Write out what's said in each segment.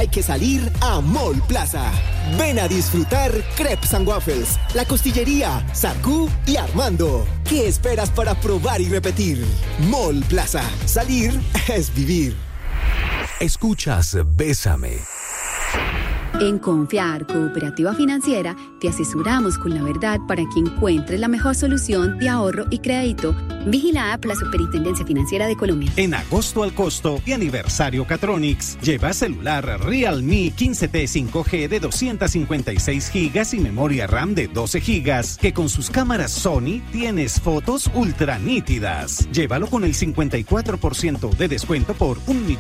hay que salir a Mall Plaza. Ven a disfrutar Crepes and Waffles, La Costillería, Sarcú y Armando. ¿Qué esperas para probar y repetir? Mall Plaza. Salir es vivir. Escuchas Bésame. En Confiar Cooperativa Financiera te asesoramos con la verdad para que encuentres la mejor solución de ahorro y crédito. Vigilada por la Superintendencia Financiera de Colombia. En agosto al costo y aniversario Catronics, lleva celular Realme 15T 5G de 256 GB y memoria RAM de 12 GB, que con sus cámaras Sony tienes fotos ultra nítidas. Llévalo con el 54% de descuento por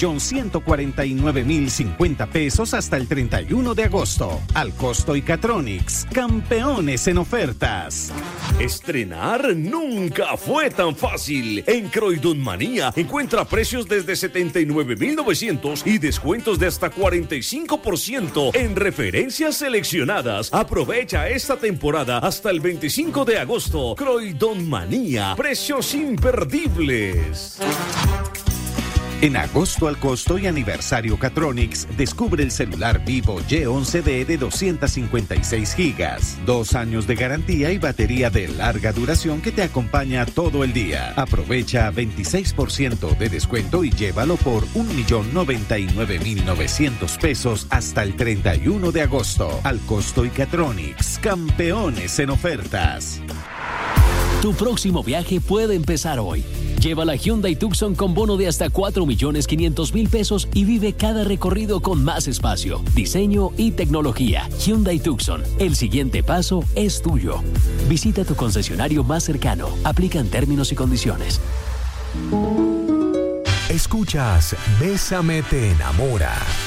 1.149.050 pesos hasta el 31 de agosto. Al costo y Catronics, campeones en ofertas. Estrenar nunca fue tan fácil. En Croydon Manía encuentra precios desde 79.900 y descuentos de hasta 45% en referencias seleccionadas. Aprovecha esta temporada hasta el 25 de agosto. Croydon Manía, precios imperdibles. En agosto al costo y aniversario Catronics, descubre el celular Vivo Y11D de 256 GB, 2 años de garantía y batería de larga duración que te acompaña todo el día. Aprovecha 26% de descuento y llévalo por 1.099.900 pesos hasta el 31 de agosto. Al costo y Catronics, campeones en ofertas. Tu próximo viaje puede empezar hoy. Lleva la Hyundai Tucson con bono de hasta 4.500.000 pesos y vive cada recorrido con más espacio, diseño y tecnología. Hyundai Tucson, el siguiente paso es tuyo. Visita tu concesionario más cercano. Aplican términos y condiciones. Escuchas Bésame te enamora.